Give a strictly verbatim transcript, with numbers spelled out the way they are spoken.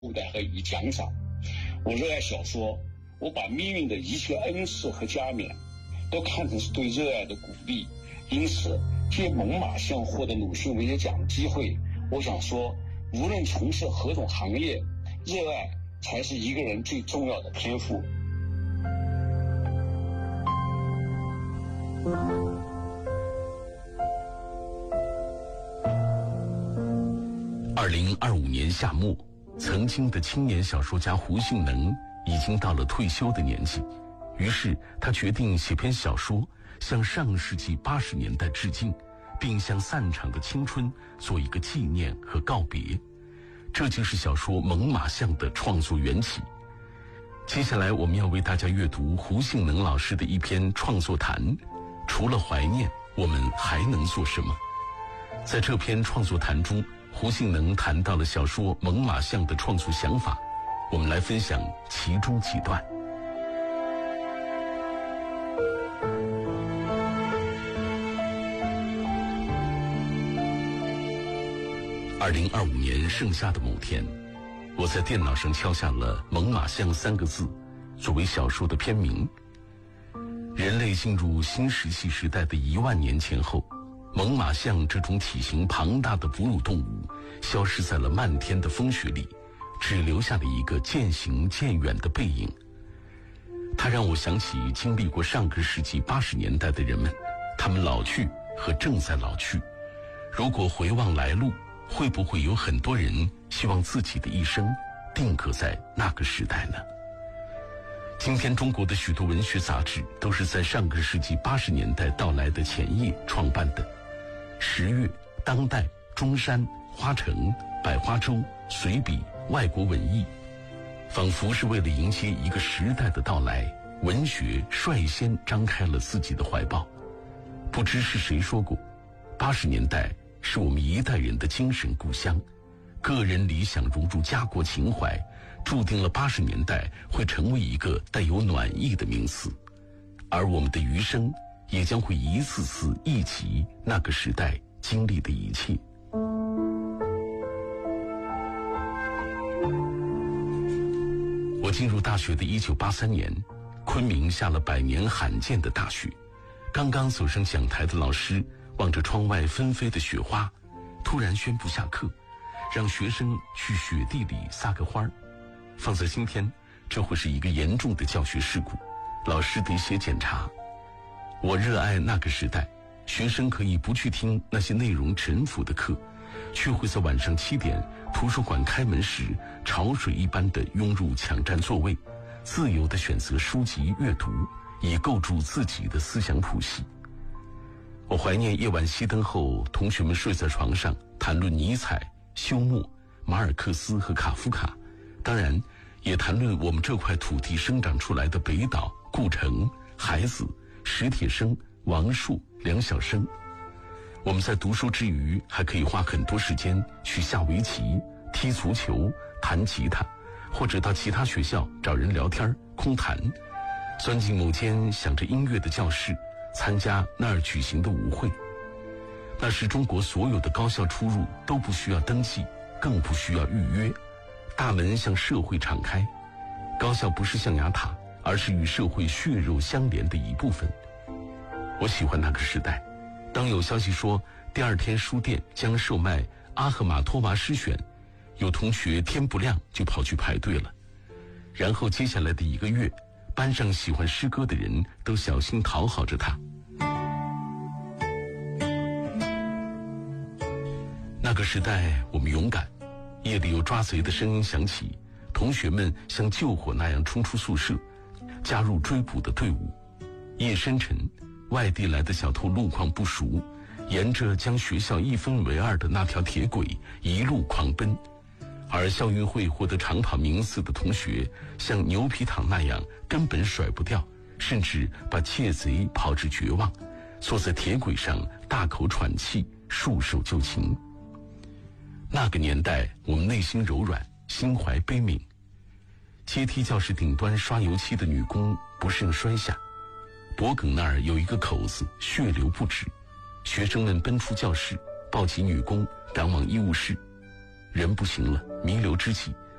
厚待和以奖赏。我热爱小说，我把命运的一切恩赐和加冕都看成是对热爱的鼓励。因此借猛犸象获得鲁迅文学奖的机会，我想说，无论从事何种行业，热爱才是一个人最重要的天赋。 二零二五年夏末，曾经的青年小说家胡杏能已经到了退休的年纪，于是他决定写篇小说，向上世纪八十年代致敬，并向散场的青春做一个纪念和告别。这就是小说《猛犸象》的创作缘起。接下来我们要为大家阅读胡杏能老师的一篇创作谈，除了怀念，我们还能做什么？在这篇创作谈中，胡杏能谈到了小说《猛犸象》的创作想法，我们来分享其中几段。二零二五年盛夏的某天，我在电脑上敲下了《猛犸象》三个字，作为小说的片名。人类进入新石器时代的一万年前后，猛犸象这种体型庞大的哺乳动物消失在了漫天的风雪里，只留下了一个渐行渐远的背影。它让我想起经历过上个世纪八十年代的人们，他们老去和正在老去。如果回望来路，会不会有很多人希望自己的一生定格在那个时代呢？今天中国的许多文学杂志都是在上个世纪八十年代到来的前夜创办的。十月、当代、中山、花城、百花洲、随笔、外国文艺，仿佛是为了迎接一个时代的到来，文学率先张开了自己的怀抱。不知是谁说过，八十年代是我们一代人的精神故乡，个人理想融入家国情怀，注定了八十年代会成为一个带有暖意的名词，而我们的余生也将会一次次忆起那个时代经历的一切。我进入大学的一九八三年，昆明下了百年罕见的大雪，刚刚走上讲台的老师望着窗外纷飞的雪花，突然宣布下课，让学生去雪地里撒个花。放在今天，这会是一个严重的教学事故，老师得写检查。我热爱那个时代，学生可以不去听那些内容陈腐的课，却会在晚上七点图书馆开门时潮水一般的涌入抢占座位，自由地选择书籍阅读，以构筑自己的思想谱系。我怀念夜晚熄灯后，同学们睡在床上谈论尼采、休谟、马尔克斯和卡夫卡，当然也谈论我们这块土地生长出来的北岛、顾城、海子、史铁生、王树、梁晓声。我们在读书之余，还可以花很多时间去下围棋、踢足球、弹吉他，或者到其他学校找人聊天空谈，钻进某间想着音乐的教室，参加那儿举行的舞会。那时中国所有的高校出入都不需要登记，更不需要预约，大门向社会敞开。高校不是象牙塔，而是与社会血肉相连的一部分。我喜欢那个时代，当有消息说第二天书店将售卖阿赫玛托娃诗选，有同学天不亮就跑去排队了。然后接下来的一个月，班上喜欢诗歌的人都小心讨好着他。那个时代我们勇敢，夜里有抓贼的声音响起，同学们像救火那样冲出宿舍，加入追捕的队伍。夜深沉，外地来的小偷路况不熟，沿着将学校一分为二的那条铁轨一路狂奔，而校运会获得长跑名次的同学像牛皮糖那样根本甩不掉，甚至把窃贼抛至绝望，坐在铁轨上大口喘气，束手就擒。那个年代我们内心柔软，心怀悲悯。阶梯教室顶端刷油漆的女工不慎摔下，脖颈那儿有一个口子，血流不止。学生们奔出教室，抱起女工赶往医务室。人不行了，弥留之际，